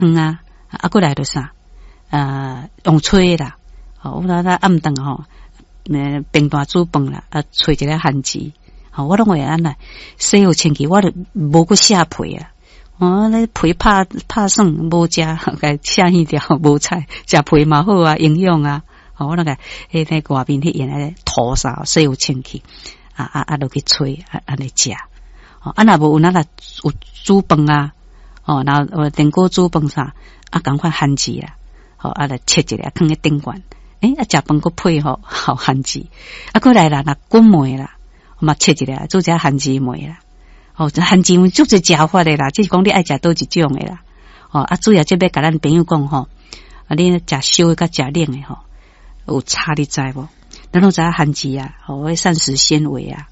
啊，过来就啥用吹啦，我那暗顿吼，平大煮饭啦，吹一个番薯，我拢会安尼，洗好清气，我都无过下皮啊。那皮拍算无食，该下一条无菜，食皮嘛好啊，营养啊。我那个那外面迄样咧涂扫洗好清气，落去吹安尼食。若无有那个有煮饭啊，然后电锅煮饭啥，赶快番薯啦，来切一个放喺顶管。食饭个配好番薯，过来啦，那滚梅啦，嘛切一个做只番薯梅啦。这番薯梅足侪食法的啦，只是讲你爱食倒一种的啦。主要这要甲咱朋友讲你食烧的甲食冷的有差你知无？咱拢知影番薯啊，会膳食纤维啊，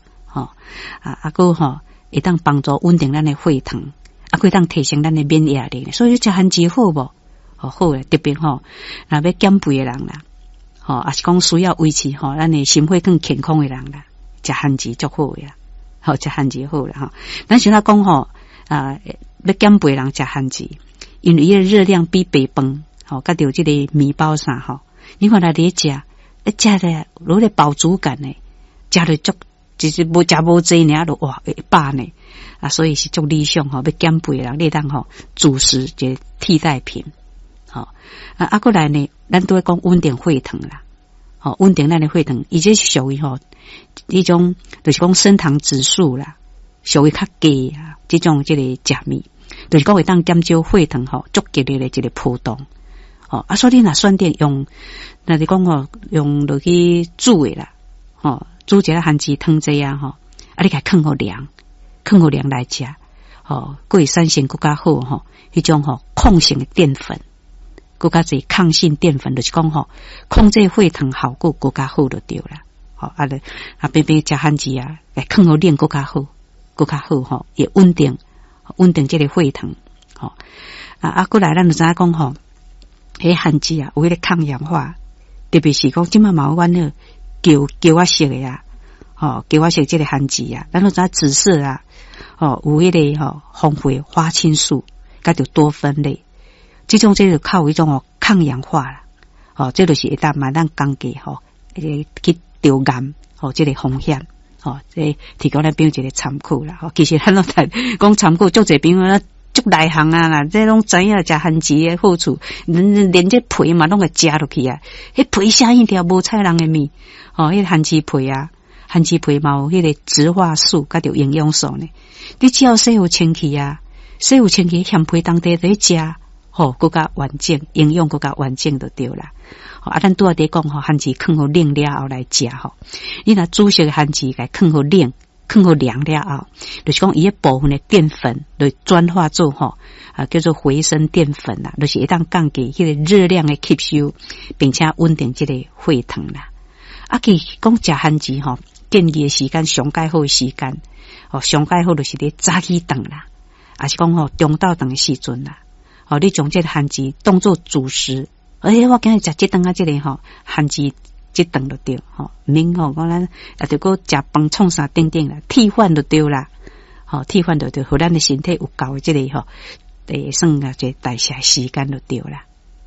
会当帮助稳定咱的血糖，会当提升咱的免疫力，所以食番薯好无？好诶，特别若要减肥的人啦，也是讲需要维持咱的心血更健康的人啦，食番薯足好诶啦。食番薯好啦咱像讲要减肥人食番薯，因为伊的热量比白饭甲着这个面包啥你看来你食咧有咧饱足感呢，食了足就是无食无济呢，就哇会饱呢所以是足理想要减肥人你当主食即替代品过来呢，咱都会讲稳定血糖啦。稳定咱的血糖，伊这是属于迄种就是讲升糖指数啦，属于较低啊，这种这个食物，就是讲会当减少血糖足激烈的一个波动。所以你若选择用，那你讲用落去煮的啦，煮一个番薯汤这样你给放好凉来食，佫会产生更加好迄种抗性的淀粉。更加侪抗性淀粉，就是讲控制血糖效果更加好就对啦。偏偏食番薯啊，来放好冷更加好也稳定这个血糖。过来咱就知影讲迄番薯啊，有迄个抗氧化，特别是讲即马嘛有阮个胶啊色的啊，胶啊色这个番薯啊，咱都知影紫色啊，有迄个丰富花青素，甲着多酚类。这种就靠一种抗氧化啦，这就是会当嘛咱降低去得癌这个风险，这提供咱朋友一个参考啦。其实咱拢在讲参考，足侪朋友足内行啊啦，这拢知影食番薯的好处，连这皮嘛拢会食落去啊。迄皮下一条无菜人的面，迄番薯皮啊，番薯皮嘛有迄个植化素，甲着营养素呢。你只要洗好清气啊，洗好清气咸皮当地在食。更加完整，营养更加完整就对啦。咱拄仔在讲番薯放好冷了后来食你若煮熟的番薯给放好冷，放好凉了后，就是讲伊一部分的淀粉就转化做叫做回升淀粉啦，就是会当降低迄个热量的吸收，并且稳定这个血糖啦。其实讲食番薯建议的时间上介好的时间，上介好就是咧早起顿啦，还是讲中昼顿的时阵啦。你将这个番薯当做主食，我今日食这顿这个番薯这顿就对免讲咱就搁食饭创啥等等啦，替换就对啦，替换就对，互咱的身体有够的这个算这代谢时间就对啦。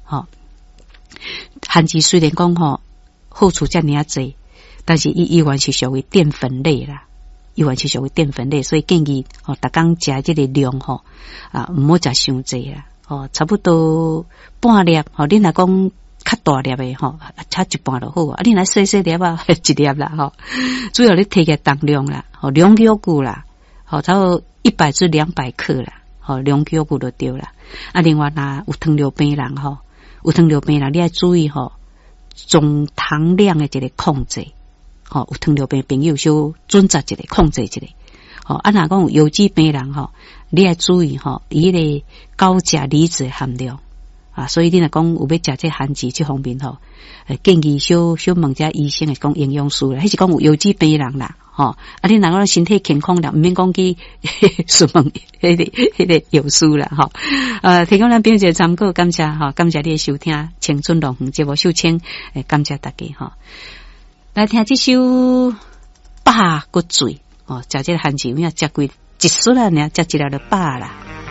番薯虽然讲好处遮尔济，但是伊依然是属于淀粉类啦。所以建议逐工食这个量毋好食伤济啦。差不多半粒你若讲较大粒的差一半就好你若细细粒一粒啦主要你摕个当量啦2小骨啦差不多100至200克啦2小骨就对啦另外若有糖尿病人你要注意总糖量的一个控制有糖尿病朋友小准则一个控制一个若讲有油脂病人你要注意伊个高钾离子含量所以你若讲有要食这番薯这方面建议小问下医生讲营养师啦，迄是讲有油脂病人啦你若讲身体健康啦，毋免讲去询问迄个药师啦提供咱朋友一个参考，感谢你的收听，青春龙节目秀清感谢大家来听这首饱骨醉食这个番薯食几一丝啦，食一粒就饱啦。